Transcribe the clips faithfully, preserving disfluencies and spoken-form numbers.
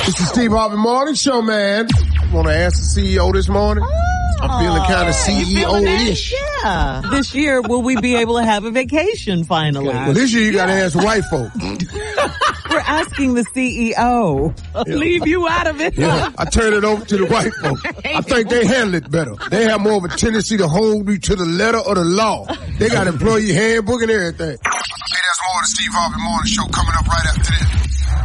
This is Steve Harvey Morning Show, man. Want to ask the C E O this morning? Oh, I'm feeling kind of C E O-ish. Yeah. This year, will we be able to have a vacation finally? Well, this year you got to ask white folk. We're asking the C E O. Yeah. Leave you out of it. Yeah, I turn it over to the white folk. I think they handle it better. They have more of a tendency to hold you to the letter of the law. They got employee handbook and everything. Hey, there's more of the Steve Harvey Morning Show coming up right after this.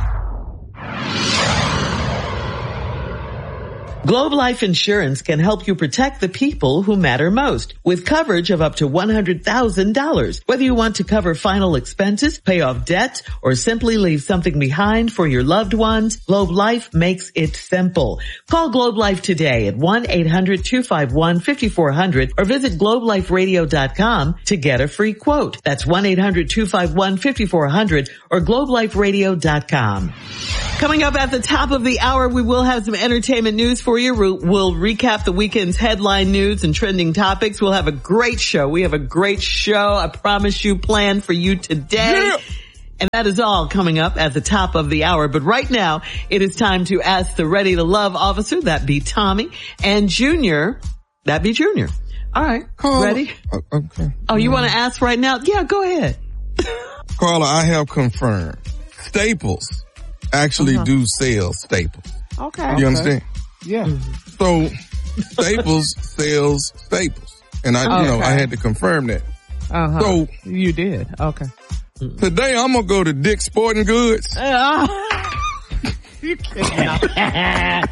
Globe Life Insurance can help you protect the people who matter most with coverage of up to one hundred thousand dollars. Whether you want to cover final expenses, pay off debt, or simply leave something behind for your loved ones, Globe Life makes it simple. Call Globe Life today at one eight hundred two five one five four zero zero or visit globe life radio dot com to get a free quote. That's one eight hundred two five one five four zero zero or globe life radio dot com. Coming up at the top of the hour, we will have some entertainment news for you. We'll recap the weekend's headline news and trending topics. We'll have a great show. We have a great show, I promise you, planned for you today. Yeah. And that is all coming up at the top of the hour. But right now, it is time to ask the Ready to Love officer, that be Tommy, and Junior, that be Junior. All right, Carla, ready? Uh, okay. Oh, you want to ask right now? Yeah, go ahead. Carla, I have confirmed. Staples actually uh-huh. do sell Staples. Okay. You okay. understand? Yeah. So Staples sells Staples. And I, okay. you know, I had to confirm that. Uh-huh. So you did. Okay. Today I'm going to go to Dick's Sporting Goods. Uh, you cannot.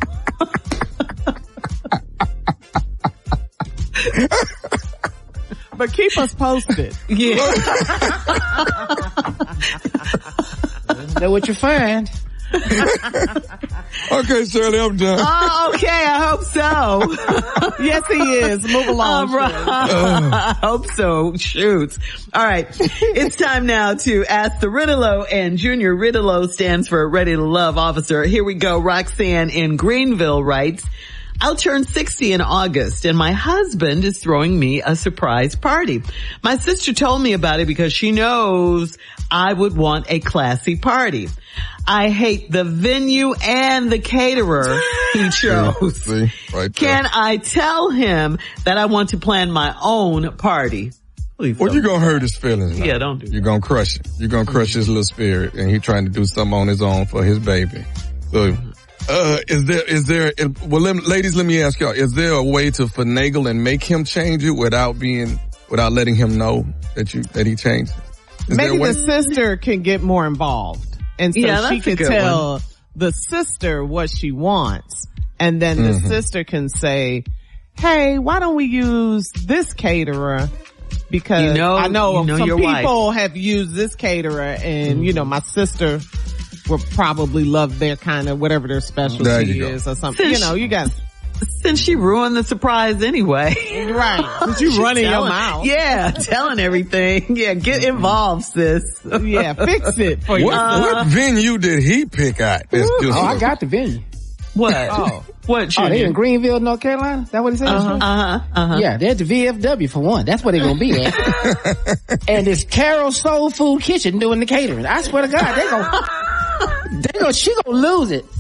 But keep us posted. Yeah. Know what you find. Okay, Shirley, I'm done. Oh, okay, I hope so. Yes, he is. Move along. All right. Uh. I hope so. Shoot. All right. It's time now to ask the Riddalo, and Junior Riddalo stands for Ready to Love officer. Here we go. Roxanne in Greenville writes, I'll turn sixty in August and my husband is throwing me a surprise party. My sister told me about it because she knows I would want a classy party. I hate the venue and the caterer he chose. See, right Can I tell him that I want to plan my own party? Please well, you're going to hurt his feelings now. Yeah, don't do that. You're going to crush it. You're going to crush his little spirit, and he's trying to do something on his own for his baby. So, uh, is there, is there, well, let, ladies, let me ask y'all, is there a way to finagle and make him change it without being, without letting him know that you, that he changed it? Is Maybe the sister can get more involved. And so yeah, she can tell one. the sister what she wants. And then the mm-hmm. sister can say, hey, why don't we use this caterer? Because you know, I know, you know some your people wife. have used this caterer and, mm-hmm. you know, my sister will probably love their kind of whatever their specialty is or something. Since you know, you got... Since she ruined the surprise anyway. Right. Since you running your mouth. Yeah, telling everything. Yeah, get involved, sis. Yeah, fix it for you. What, uh, what venue did he pick out? Oh, I got the venue. What? Oh. What? Oh, they in Greenville, North Carolina? Is that what it says? Uh-huh, uh-huh, uh-huh. Yeah, they're at the V F W for one. That's where they're going to be at. And it's Carol's Soul Food Kitchen doing the catering. I swear to God, they going they gonna, she going to lose it.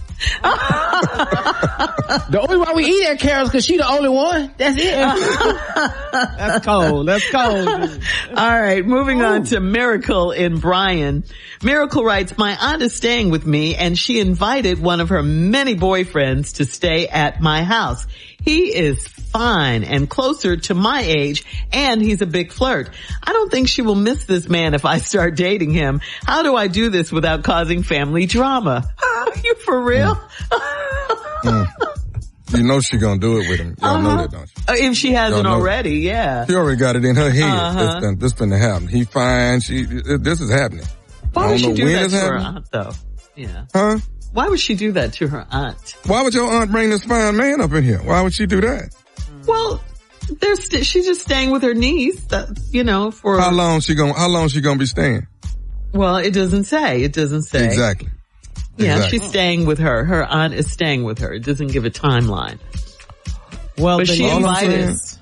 The only why we eat at Carol's because she the only one. That's it. That's cold. That's cold. All right, moving Ooh. on to Miracle in Bryan. Miracle writes, my aunt is staying with me and she invited one of her many boyfriends to stay at my house. He is fine and closer to my age, and he's a big flirt. I don't think she will miss this man if I start dating him. How do I do this without causing family drama? Are you for real? Mm. You know she gonna do it with him. Y'all uh-huh. know that, don't you? If she hasn't already, yeah. She already got it in her head. Uh-huh. This, this finna happen. He fine. She, this is happening. Why would she do that to her happening. aunt, though? Yeah. Huh? Why would she do that to her aunt? Why would your aunt bring this fine man up in here? Why would she do that? Well, they're st- she's just staying with her niece, that, you know, for... How long she gonna, how long she gonna be staying? Well, it doesn't say. It doesn't say. Exactly. Yeah, exactly. she's staying with her. Her aunt is staying with her. It doesn't give a timeline. Well, but she invited...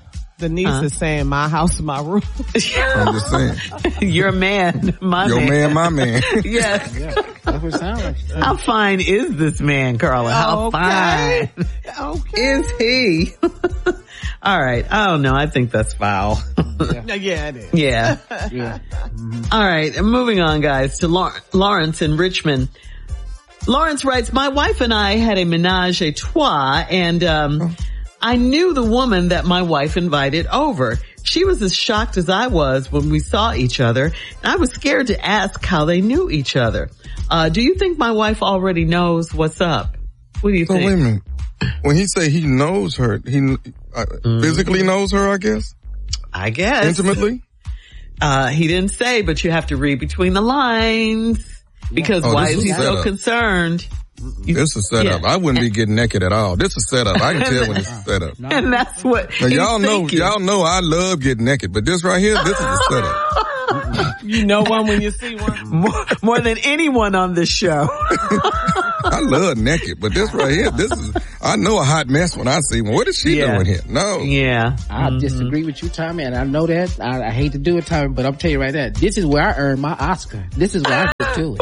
Denise Huh? is saying my house, my rule. I'm just saying. Your man, my Your man. man, my man. Yes. Yeah, that's what it sounds like. How fine is this man, Carla? How Okay. fine Okay. is he? All right. Oh no, I think that's foul. Yeah, it is. Yeah. Yeah. All right. Moving on, guys, to Lau- Lawrence in Richmond. Lawrence writes, my wife and I had a menage a trois, and um I knew the woman that my wife invited over. She was as shocked as I was when we saw each other, and I was scared to ask how they knew each other. Uh, do you think my wife already knows what's up? What do you So think? wait a minute. When he say he knows her, he uh, physically knows her, I guess? I guess. Intimately? Uh, he didn't say, but you have to read between the lines. Because Oh, why this is is he a so setup. concerned? You- This is set up. Yeah. I wouldn't be getting naked at all. This is set up. I can tell when it's set up. And that's what Now, he's y'all know, thinking. y'all know I love getting naked, but this right here, this is a setup. You know one when you see one. more, more than anyone on this show. I love naked, but this right here, this is, I know a hot mess when I see one. What is she Yeah. doing here? No. Yeah. I Mhm. disagree with you, Tommy, and I know that. I, I hate to do it, Tommy, but I'm telling you right now, this is where I earned my Oscar. This is where I get to it.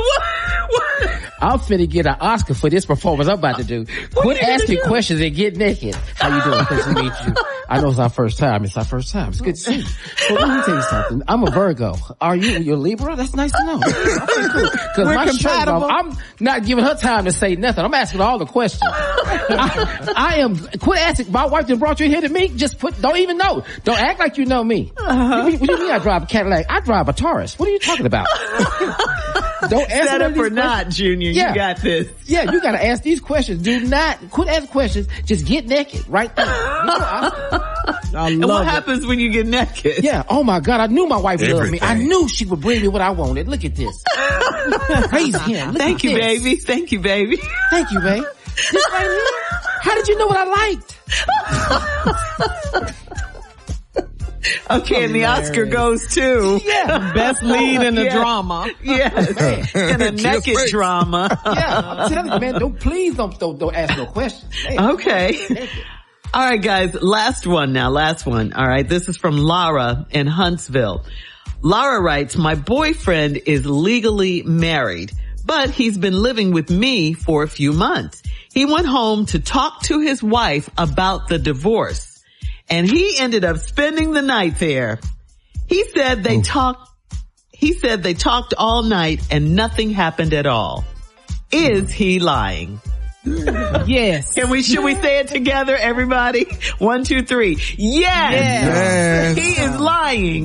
I'm finna get an Oscar for this performance I'm about to do. Quit asking questions and get naked. How you doing? Good to meet you. I know it's our first time. It's our first time. It's good to see you. So let me tell you something. I'm a Virgo. Are you? You're Libra? That's nice to know. Because We're my shirt off, compatible. I'm not giving her time to say nothing. I'm asking all the questions. I, I am. Quit asking. My wife just brought you here to me. Just put. Don't even know. Don't act like you know me. Uh-huh. What, do you, what do you mean I drive a Cadillac? I drive a Taurus. What are you talking about? Don't answer Set none up of these or not, questions. Junior. Yeah. You got this. Yeah, you gotta ask these questions. Do not quit asking questions. Just get naked right there. You know, I- I And love what it. happens when you get naked? yeah. Oh my God, I knew my wife loved me. I Everything. knew she would bring me what I wanted. Look at this. Praise him. Look Thank at you, this. baby. Thank you, baby. Thank you, babe. This right here. How did you know what I liked? Okay, and the Oscar goes to Yeah. Best lead in the Yeah. drama. yes, in a Kiss naked face. drama. Yeah. I'm telling you, man, don't please don't don't, don't ask no questions. Hey, Okay. All right, guys. Last one now. Last one. All right. This is from Lara in Huntsville. Lara writes, my boyfriend is legally married, but he's been living with me for a few months. He went home to talk to his wife about the divorce, and he ended up spending the night there. He said they talked, he said they talked all night and nothing happened at all. Is he lying? Yes. Can we, should we say it together, everybody? One, two, three. Yes! Yes. He is lying.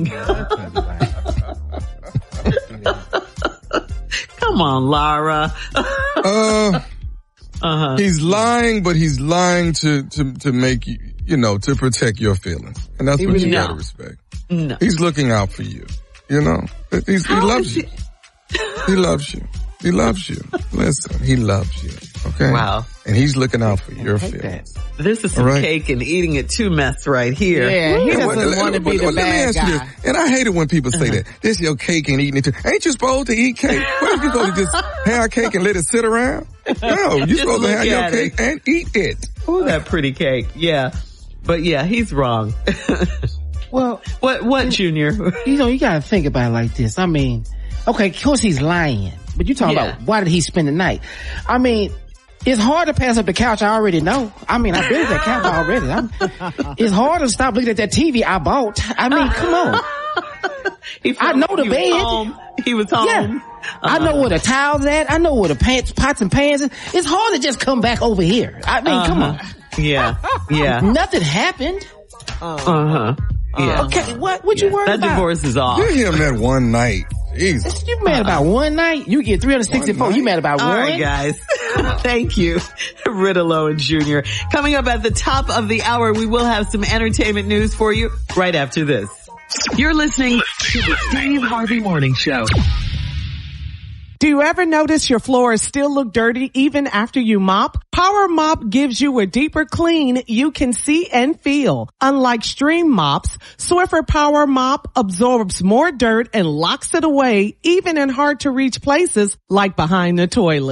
Come on, Lara. Uh, Uh-huh. he's lying, but he's lying to, to, to make you, you know, to protect your feelings. And that's He what really you no. gotta respect. No. He's looking out for you. You know, He's, he How loves is you. He loves you. He loves you. Listen, he loves you. Okay? Wow. And he's looking out for your hate that. feelings. This is some All right. cake and eating it too mess right here. Yeah, he And doesn't what- want to be what- the let me bad ask you guy. this. And I hate it when people say that. This your cake and eating it too. Ain't you supposed to eat cake? What if you supposed to just have cake and let it sit around? No, you're Just supposed to look have your at cake it. and eat it. Ooh, that pretty cake. Yeah. But yeah, he's wrong. Well, What, what, Junior? you know, you gotta think about it like this. I mean, okay, of course he's lying, but you talking Yeah. about why did he spend the night? I mean, it's hard to pass up the couch I already know. I mean, I've been at that couch already. I'm, it's hard to stop looking at that T V I bought. I mean, come on. He I know the he was bed. home. He was home. Yeah. I know where the towels at. I know where the pants, pots and pans is. It's hard to just come back over here. I mean, come on. Yeah. Yeah. Nothing happened. Uh-huh. Yeah. Okay, what, what you worried That about? divorce is off. Give him that one night. Jesus. You mad about one night? You get three hundred sixty-four. One You mad about All one? right, guys. Thank you, Riddle and Junior Coming up at the top of the hour, we will have some entertainment news for you right after this. You're listening to the Steve Harvey Morning Show. Do you ever notice your floors still look dirty even after you mop? Power Mop gives you a deeper clean you can see and feel. Unlike Stream mops, Swiffer Power Mop absorbs more dirt and locks it away even in hard to reach places like behind the toilet.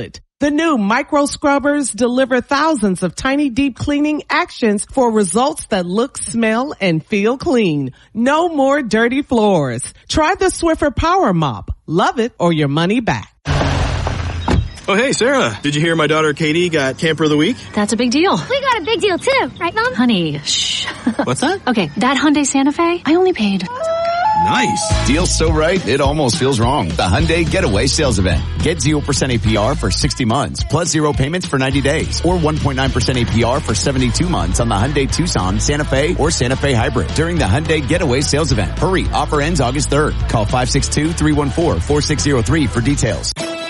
The new micro scrubbers deliver thousands of tiny deep cleaning actions for results that look, smell, and feel clean. No more dirty floors. Try the Swiffer Power Mop. Love it or your money back. Oh, hey, Sarah. Did you hear my daughter Katie got Camper of the Week? That's a big deal. We got a big deal, too. Right, Mom? Honey, shh. What's that? Okay, that Hyundai Santa Fe, I only paid... Nice. Deal's so right, it almost feels wrong. The Hyundai Getaway Sales Event. Get zero percent A P R for sixty months, plus zero payments for ninety days, or one point nine percent A P R for seventy-two months on the Hyundai Tucson, Santa Fe, or Santa Fe Hybrid during the Hyundai Getaway Sales Event. Hurry, offer ends August third. Call five six two, three one four, four six zero three for details.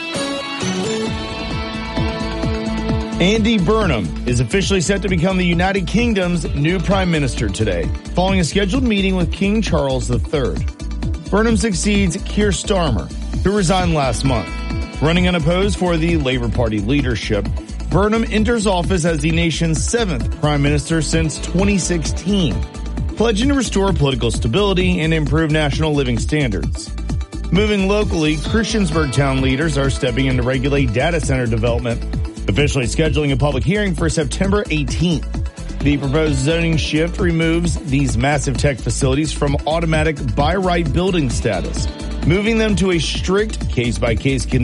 Andy Burnham is officially set to become the United Kingdom's new Prime Minister today, following a scheduled meeting with King Charles the third. Burnham succeeds Keir Starmer, who resigned last month. Running unopposed for the Labour Party leadership, Burnham enters office as the nation's seventh Prime Minister since twenty sixteen, pledging to restore political stability and improve national living standards. Moving locally, Christiansburg town leaders are stepping in to regulate data center development, officially scheduling a public hearing for September eighteenth. The proposed zoning shift removes these massive tech facilities from automatic by right building status, moving them to a strict case-by-case